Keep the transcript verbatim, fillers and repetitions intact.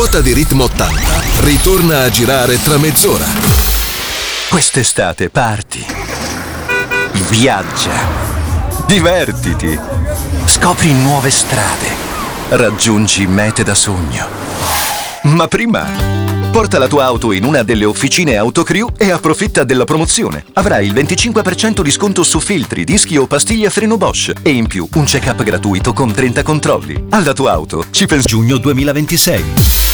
ruota di ritmo ottanta ritorna a girare tra mezz'ora. Quest'estate parti, viaggia, divertiti, scopri nuove strade, raggiungi mete da sogno. Ma prima, porta la tua auto in una delle officine Autocrew e approfitta della promozione. Avrai il venticinque per cento di sconto su filtri, dischi o pastiglie a freno Bosch e in più un check-up gratuito con trenta controlli. Alla tua auto ci pensi giugno duemilaventisei.